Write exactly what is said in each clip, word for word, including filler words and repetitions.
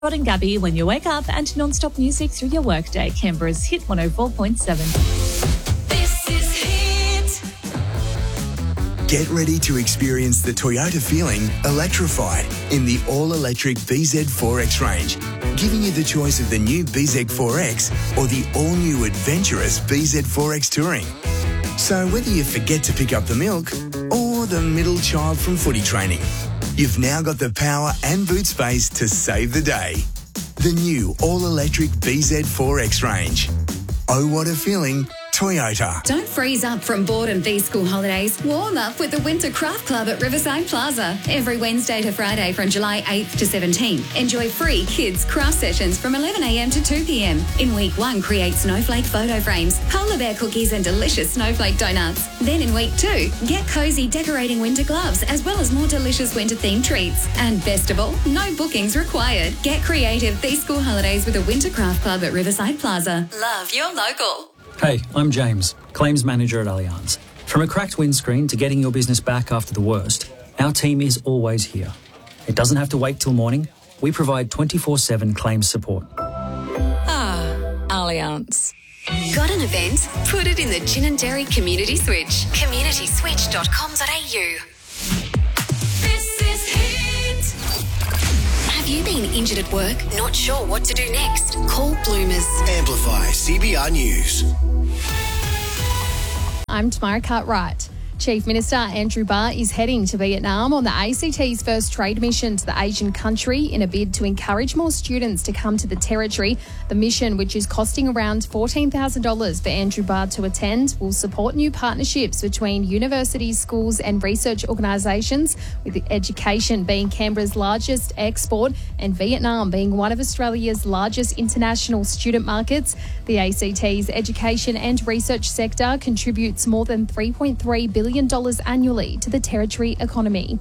Rod and Gabby when you wake up and non-stop music through your workday. Canberra's Hit one oh four point seven. This is Hit. Get ready to experience the Toyota feeling electrified in the all-electric B Z four X range, giving you the choice of the new B Z four X or the all-new adventurous B Z four X Touring. So whether you forget to pick up the milk or the middle child from footy training, you've now got the power and boot space to save the day. The new all-electric B Z four X range. Oh, what a feeling. Toyota. Don't freeze up from boredom these school holidays. Warm up with the Winter Craft Club at Riverside Plaza. Every Wednesday to Friday from July eighth to seventeenth. Enjoy free kids' craft sessions from eleven a m to two p m. In week one, create snowflake photo frames, polar bear cookies and delicious snowflake donuts. Then in week two, get cozy decorating winter gloves as well as more delicious winter-themed treats. And best of all, no bookings required. Get creative these school holidays with the Winter Craft Club at Riverside Plaza. Love your local. Hey, I'm James, Claims Manager at Allianz. From a cracked windscreen to getting your business back after the worst, our team is always here. It doesn't have to wait till morning. We provide twenty-four seven claims support. Ah, Allianz. Got an event? Put it in the Gin and Dairy Community Switch. community switch dot com dot a u. This is Hit. Have you been injured at work? Not sure what to do next? Call Bloomers. Amplify C B R News. I'm Tamara Cartwright. Chief Minister Andrew Barr is heading to Vietnam on the A C T's first trade mission to the Asian country in a bid to encourage more students to come to the territory. The mission, which is costing around fourteen thousand dollars for Andrew Barr to attend, will support new partnerships between universities, schools and research organisations, with education being Canberra's largest export and Vietnam being one of Australia's largest international student markets. The A C T's education and research sector contributes more than three point three billion dollars annually to the territory economy.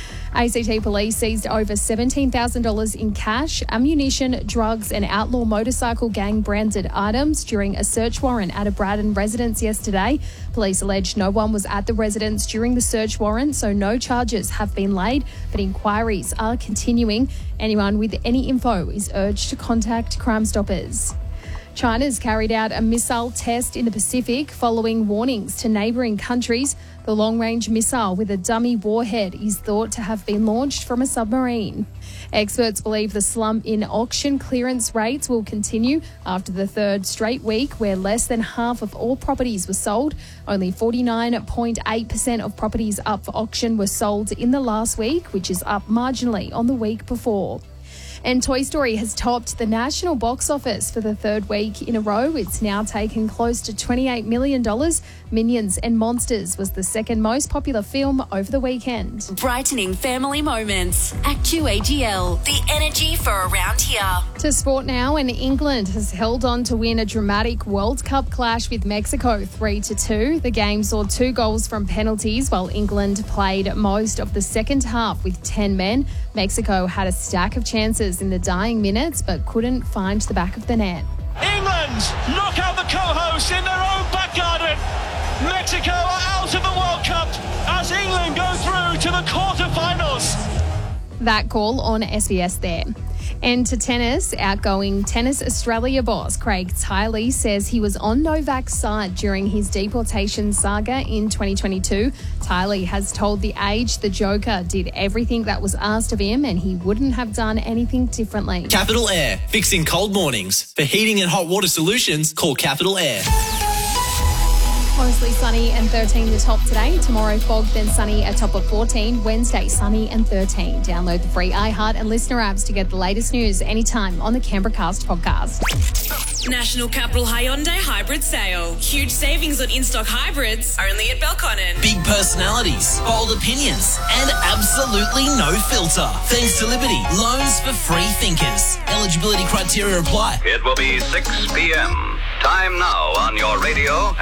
A C T Police seized over seventeen thousand dollars in cash, ammunition, drugs and outlaw motorcycle gang branded items during a search warrant at a Braddon residence yesterday. Police allege no one was at the residence during the search warrant, so no charges have been laid, but inquiries are continuing. Anyone with any info is urged to contact Crime Stoppers. China's carried out a missile test in the Pacific following warnings to neighbouring countries. The long-range missile with a dummy warhead is thought to have been launched from a submarine. Experts believe the slump in auction clearance rates will continue after the third straight week where less than half of all properties were sold. Only forty-nine point eight percent of properties up for auction were sold in the last week, which is up marginally on the week before. And Toy Story has topped the national box office for the third week in a row. It's now taken close to twenty-eight million dollars. Minions and Monsters was the second most popular film over the weekend. Brightening family moments. Actu A G L. The energy for around here. To sport now, and England has held on to win a dramatic World Cup clash with Mexico three to two. The game saw two goals from penalties while England played most of the second half with ten men. Mexico had a stack of chances in the dying minutes but couldn't find the back of the net. England knock out the co-hosts in their own back garden. Mexico are out of the World Cup as England go through to the quarterfinals. That call on S B S there. And to tennis, outgoing Tennis Australia boss Craig Tiley says he was on Novak's side during his deportation saga in twenty twenty-two. Tiley has told The Age the Joker did everything that was asked of him and he wouldn't have done anything differently. Capital Air, fixing cold mornings. For heating and hot water solutions, call Capital Air. Mostly sunny and thirteen the top today. Tomorrow fog, then sunny, a top of fourteen. Wednesday sunny and thirteen. Download the free iHeart and Listener apps to get the latest news anytime on the Canberra Cast podcast. National Capital Hyundai Hybrid Sale. Huge savings on in-stock hybrids only at Belconnen. Big personalities, bold opinions, and absolutely no filter. Thanks to Liberty, loans for free thinkers. Eligibility criteria apply. It will be six p m. Time now on your radio